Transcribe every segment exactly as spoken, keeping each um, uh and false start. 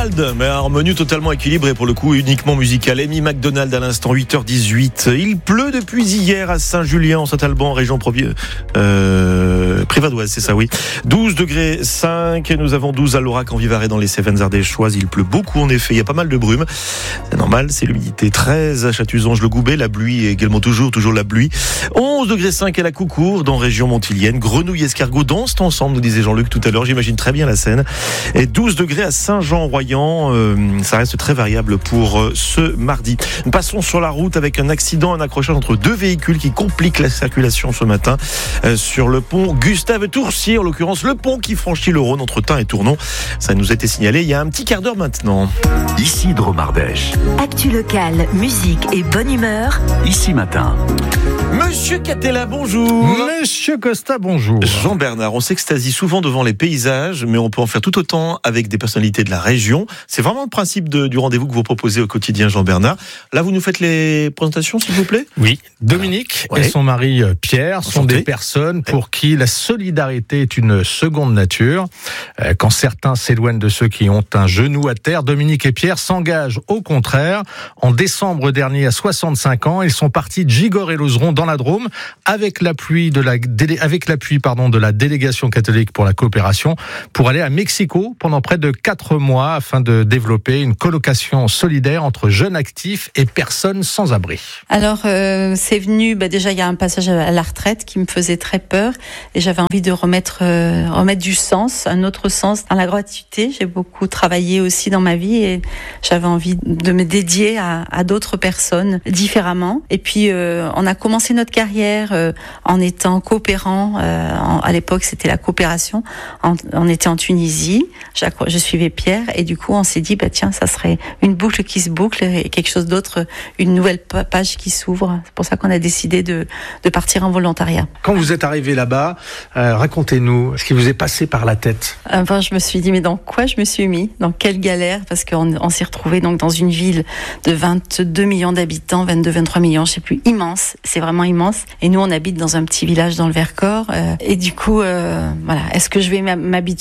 McDonald, mais un menu totalement équilibré pour le coup, uniquement musical. Amy Macdonald à l'instant, huit heures dix-huit. Il pleut depuis hier à Saint-Julien, en Saint-Alban, région Provi- euh, Privadoise, c'est ça, oui. douze degrés cinq, et nous avons douze à l'Aurac en Vivarais dans les Cévennes ardéchoises. Il pleut beaucoup en effet, il y a pas mal de brume. C'est normal, c'est l'humidité. treize à Chatuzange-le-Goubet, la pluie également toujours, toujours la pluie. onze degrés cinq à la Coucourde, dans région montilienne. Grenouille, escargot dansent ensemble, nous disait Jean-Luc tout à l'heure. J'imagine très bien la scène. Et douze degrés à Saint-Jean-Royan. Euh, ça reste très variable pour euh, ce mardi. Nous passons sur la route avec un accident, un accrochage entre deux véhicules qui complique la circulation ce matin euh, sur le pont Gustave-Toursier, en l'occurrence le pont qui franchit le Rhône entre Tain et Tournon. Ça nous a été signalé il y a un petit quart d'heure maintenant. Ici Dromardèche. Actu locale, musique et bonne humeur. Ici Matin. Monsieur Catella, bonjour. Monsieur Costa, bonjour. Jean-Bernard, on s'extasie souvent devant les paysages, mais on peut en faire tout autant avec des personnalités de la région. C'est vraiment le principe de, du rendez-vous que vous proposez au quotidien, Jean-Bernard. Là, vous nous faites les présentations, s'il vous plaît ? Oui, Dominique ouais. et son mari Pierre sont Enchanté. des personnes pour qui la solidarité est une seconde nature. Quand certains s'éloignent de ceux qui ont un genou à terre, Dominique et Pierre s'engagent au contraire. En décembre dernier, à soixante-cinq ans, ils sont partis de Gigord et Lauzeron dans la Drôme avec l'appui de la délé... avec l'appui pardon de la délégation catholique pour la coopération pour aller à Mexico pendant près de quatre mois afin de développer une colocation solidaire entre jeunes actifs et personnes sans abri. Alors euh, c'est venu bah, déjà il y a un passage à la retraite qui me faisait très peur et j'avais envie de remettre euh, remettre du sens, un autre sens dans la gratuité. J'ai beaucoup travaillé aussi dans ma vie et j'avais envie de me dédier à, à d'autres personnes différemment. Et puis euh, on a commencé notre carrière euh, en étant coopérant. Euh, en, à l'époque, c'était la coopération. En, on était en Tunisie. Je suivais Pierre et du coup, on s'est dit, bah tiens, ça serait une boucle qui se boucle et quelque chose d'autre, une nouvelle page qui s'ouvre. C'est pour ça qu'on a décidé de, de partir en volontariat. Quand vous êtes arrivé là-bas, euh, racontez-nous ce qui vous est passé par la tête. Enfin, je me suis dit, mais dans quoi je me suis mis ? Dans quelle galère ? Parce qu'on on s'est retrouvé donc dans une ville de vingt-deux millions d'habitants, vingt-deux, vingt-trois millions, je sais plus, immense. C'est vraiment immense. Et nous, on habite dans un petit village dans le Vercors. Euh, et du coup, euh, voilà, est-ce que je vais m'habituer ?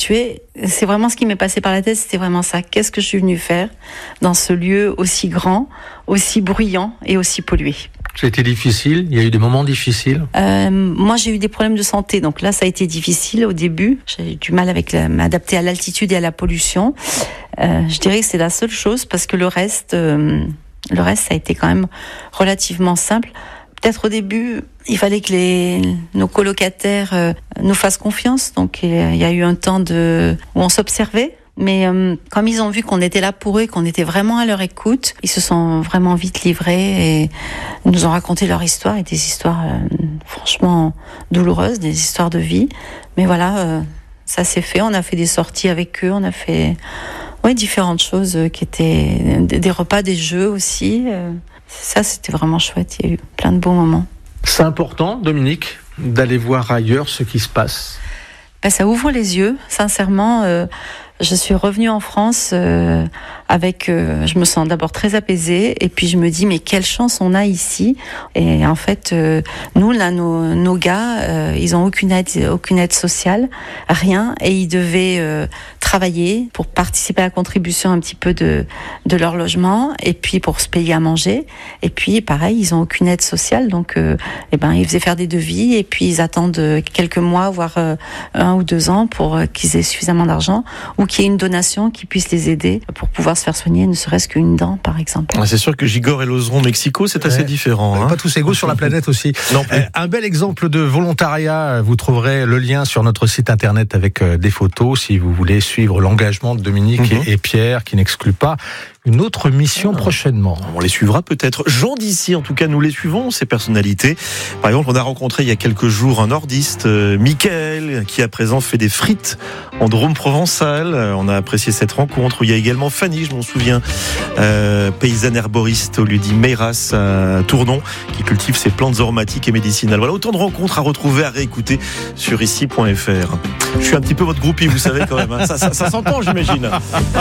C'est vraiment ce qui m'est passé par la tête, c'était vraiment ça. Qu'est-ce que je suis venue faire dans ce lieu aussi grand, aussi bruyant et aussi pollué ? C'était difficile, il y a eu des moments difficiles. Euh, moi, j'ai eu des problèmes de santé, donc là, ça a été difficile au début. J'ai eu du mal avec la, m'adapter à l'altitude et à la pollution. Euh, je dirais que c'est la seule chose parce que le reste, euh, le reste, ça a été quand même relativement simple. Peut-être au début, il fallait que les, nos colocataires euh, nous fassent confiance. Donc, il y a eu un temps de, où on s'observait. Mais euh, comme ils ont vu qu'on était là pour eux, qu'on était vraiment à leur écoute, ils se sont vraiment vite livrés et nous ont raconté leur histoire et des histoires euh, franchement douloureuses, des histoires de vie. Mais voilà, euh, ça s'est fait. On a fait des sorties avec eux, on a fait ouais, différentes choses qui étaient des, des repas, des jeux aussi. Euh, ça, c'était vraiment chouette. Il y a eu plein de beaux moments. C'est important, Dominique, d'aller voir ailleurs ce qui se passe. Ben, ça ouvre les yeux, sincèrement. Euh, je suis revenue en France euh, avec, euh, je me sens d'abord très apaisée et puis je me dis mais quelle chance on a ici. Et en fait, euh, nous là, nos, nos gars, euh, ils ont aucune aide, aucune aide sociale, rien, et ils devaient euh, travailler pour participer à la contribution un petit peu de de leur logement et puis pour se payer à manger. Et puis pareil, ils ont aucune aide sociale, donc euh, eh ben ils faisaient faire des devis et puis ils attendent quelques mois, voire euh, un ou deux ans pour euh, qu'ils aient suffisamment d'argent ou qu'il y ait une donation qui puisse les aider pour pouvoir se faire soigner, ne serait-ce qu'une dent, par exemple. C'est sûr que Gigord et Lauzeron, Mexico, c'est assez ouais. différent. Hein. Pas tous égaux sur la planète aussi. Non plus. Un bel exemple de volontariat, vous trouverez le lien sur notre site internet avec des photos si vous voulez suivre l'engagement de Dominique mm-hmm. et Pierre, qui n'exclut pas une autre mission ah. prochainement. On les suivra peut-être. Jean d'ici, en tout cas, nous les suivons, ces personnalités. Par exemple, on a rencontré il y a quelques jours un nordiste, euh, Mickaël, qui à présent fait des frites en Drôme provençal. On a apprécié cette rencontre. Il y a également Fanny, je m'en souviens, euh, paysanne herboriste au lieu-dit Meyras à Tournon, qui cultive ses plantes aromatiques et médicinales. Voilà, autant de rencontres à retrouver, à réécouter sur ici point f r. Je suis un petit peu votre groupie, vous savez quand même. Hein. Ça, ça, ça s'entend, j'imagine.